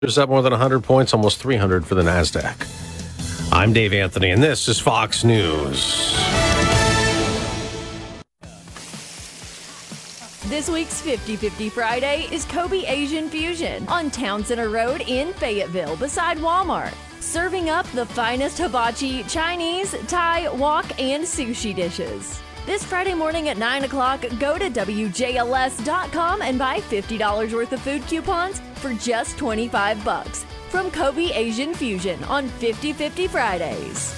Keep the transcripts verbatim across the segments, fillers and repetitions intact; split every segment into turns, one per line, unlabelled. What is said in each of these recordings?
There's up more than one hundred points, almost three hundred for the NASDAQ. I'm Dave Anthony, and this is Fox News.
This week's fifty fifty Friday is Kobe Asian Fusion on Town Center Road in Fayetteville beside Walmart. Serving up the finest hibachi, Chinese, Thai, wok, and sushi dishes. This Friday morning at nine o'clock, go to W J L S dot com and buy fifty dollars worth of food coupons for just twenty-five bucks from Kobe Asian Fusion on fifty fifty Fridays.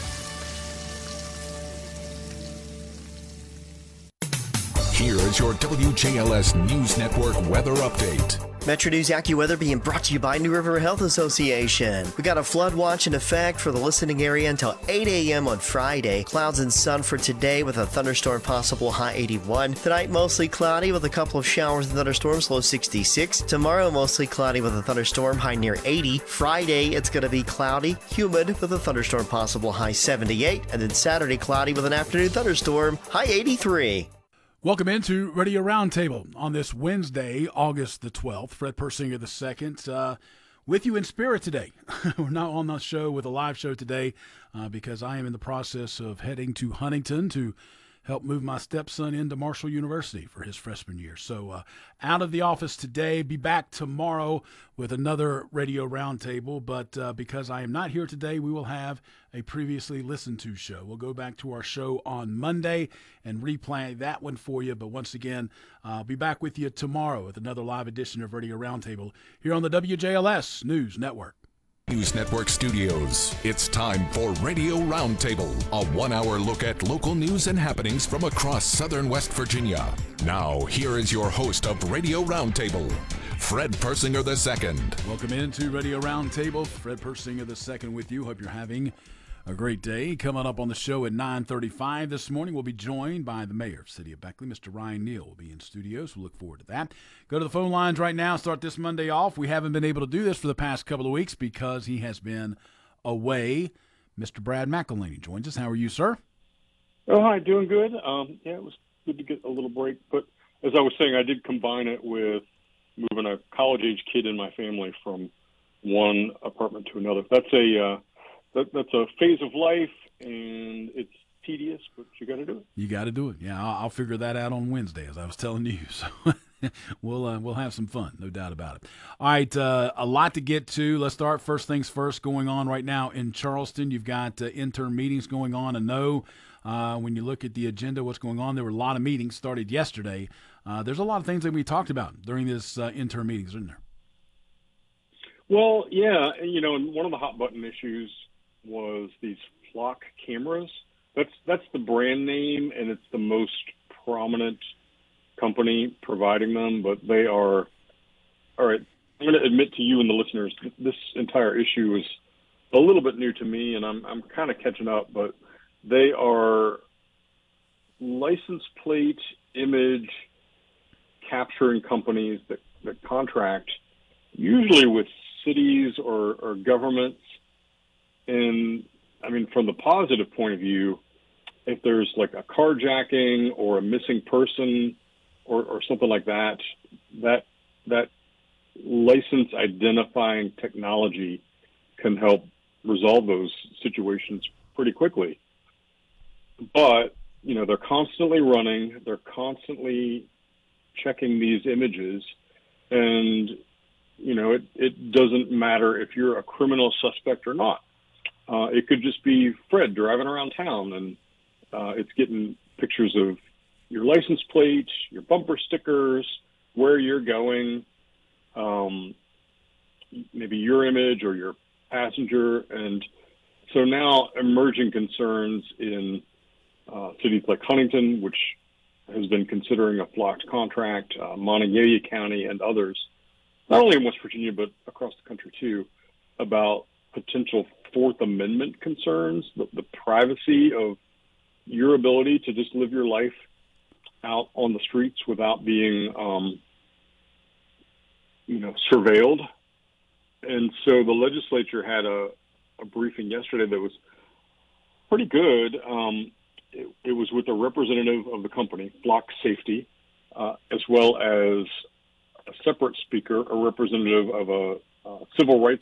Here is your W J L S News Network weather update.
Metro News AccuWeather being brought to you by New River Health Association. We got a flood watch in effect for the listening area until eight a.m. on Friday. Clouds and sun for today with a thunderstorm possible, high eighty-one. Tonight mostly cloudy with a couple of showers and thunderstorms, low sixty-six. Tomorrow mostly cloudy with a thunderstorm, high near eighty. Friday it's going to be cloudy, humid with a thunderstorm possible, high seventy-eight. And then Saturday cloudy with an afternoon thunderstorm, high eighty-three.
Welcome into Radio Roundtable on this Wednesday, August the twelfth. Fred Persinger the second, uh, with you in spirit today. We're not on the show with a live show today uh, because I am in the process of heading to Huntington to help move my stepson into Marshall University for his freshman year. So uh, out of the office today, be back tomorrow with another Radio Roundtable. But uh, because I am not here today, we will have a previously listened to show. We'll go back to our show on Monday and replay that one for you. But once again, I'll be back with you tomorrow with another live edition of Radio Roundtable here on the W J L S News Network.
News Network Studios. It's time for Radio Roundtable, a one-hour look at local news and happenings from across southern West Virginia. Now, here is your host of Radio Roundtable, Fred Persinger the second.
Welcome into Radio Roundtable. Fred Persinger the second with you. Hope you're having a great day. Coming up on the show at nine thirty-five this morning, we'll be joined by the mayor of the city of Beckley, Mister Ryan Neal, will be in studio, so we look forward to that. Go to the phone lines right now. Start this Monday off. We haven't been able to do this for the past couple of weeks because he has been away. Mister Brad McElhaney joins us. How are you, sir?
Oh, hi. Doing good. Um, yeah, it was good to get a little break. But as I was saying, I did combine it with moving a college-age kid in my family from one apartment to another. That's a uh, That, that's a phase of life, and it's tedious, but you got to do it.
You got to do it. Yeah, I'll, I'll figure that out on Wednesday, as I was telling you. So we'll uh, we'll have some fun, no doubt about it. All right, uh, a lot to get to. Let's start first things first. Going on right now in Charleston, you've got uh, intern meetings going on. I know uh, when you look at the agenda, what's going on, there were a lot of meetings started yesterday. Uh, there's a lot of things that we talked about during this uh, intern meetings, isn't there?
Well, yeah, you know, and one of the hot button issues was these Flock cameras. That's that's the brand name, and it's the most prominent company providing them. But they are, all right, I'm going to admit to you and the listeners, this entire issue is a little bit new to me, and I'm I'm kind of catching up. But they are license plate image capturing companies that, that contract usually with cities or, or governments. And, I mean, from the positive point of view, if there's like a carjacking or a missing person or, or something like that, that that license identifying technology can help resolve those situations pretty quickly. But, you know, they're constantly running, they're constantly checking these images, and, you know, it, it doesn't matter if you're a criminal suspect or not. Uh, it could just be Fred driving around town, and uh, it's getting pictures of your license plate, your bumper stickers, where you're going, um, maybe your image or your passenger. And so now emerging concerns in uh, cities like Huntington, which has been considering a flocked contract, uh, Montague County and others, not only in West Virginia, but across the country too, about potential Fourth Amendment concerns, the, the privacy of your ability to just live your life out on the streets without being, um, you know, surveilled. And so the legislature had a, a briefing yesterday that was pretty good. Um, it, it was with a representative of the company, Flock Safety, uh, as well as a separate speaker, a representative of a uh, civil rights